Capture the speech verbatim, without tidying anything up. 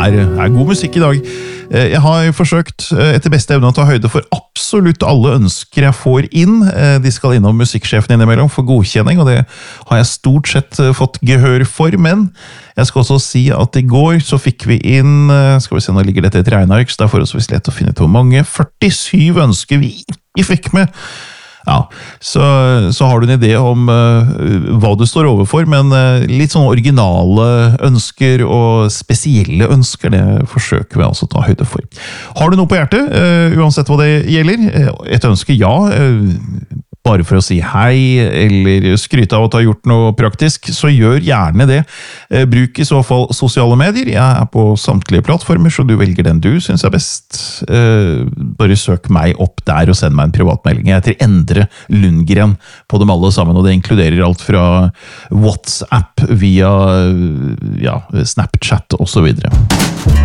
er, er god musikk i dag. Jeg har forsøkt etter beste evne å ta høyde for absolutt alle ønsker jeg får inn. De skal innom musikksjefen innimellom for godkjenning, og det har jeg stort sett fått gehør for, men jeg skal også si at i går så fikk vi inn, skal vi se, nå ligger dette i et regneark, så det er forholdsvis lett å finne ut hvor mange, førtisju ønsker vi ikke fikk med. Ja, så, så har du en idé om uh, hva du står overfor, men uh, litt sånn originale ønsker og spesielle ønsker, det forsøker vi altså å ta høyde for. Har du noe på hjertet, uh, uansett hva det gjelder? Et ønske, ja. Uh, bare for å si hei, eller skryte av at du har gjort noe praktisk, så gjør gjerne det. Uh, bruk i så fall sosiale medier. Jeg er på samtlige plattformer, så du velger den du synes er best. Uh, bare søk meg opp der og send meg en privatmelding. Jeg heter Endre Lundgren på dem alle sammen, og det inkluderer alt fra WhatsApp via ja, Snapchat og så videre.